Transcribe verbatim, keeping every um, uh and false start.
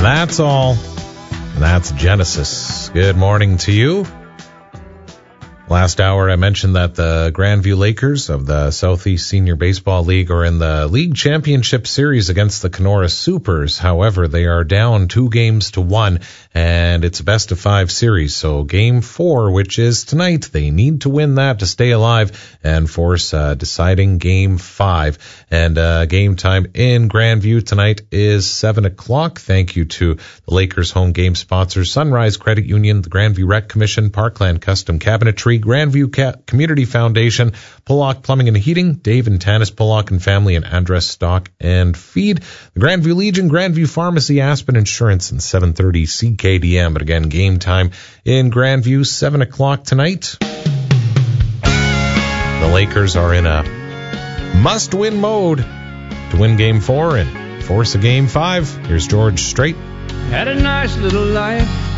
That's all. That's Genesis. Good morning to you. Last hour I mentioned that the Grandview Lakers of the Southeast Senior Baseball League are in the League Championship Series against the Kenora Supers. However, they are down two games to one, and it's a best of five series. So game four, which is tonight, they need to win that to stay alive and force uh, deciding game five. And uh, game time in Grandview tonight is seven o'clock. Thank you to the Lakers home game sponsors, Sunrise Credit Union, the Grandview Rec Commission, Parkland Custom Cabinetry, Grandview Ca- Community Foundation, Pollock Plumbing and Heating, Dave and Tanis Pollock and Family, and Andress Stock and Feed, the Grandview Legion, Grandview Pharmacy, Aspen Insurance, and seven thirty C K D M. But again, game time in Grandview, seven o'clock tonight. The Lakers are in a must-win mode to win game four and force a game five. Here's George Strait. Had a nice little life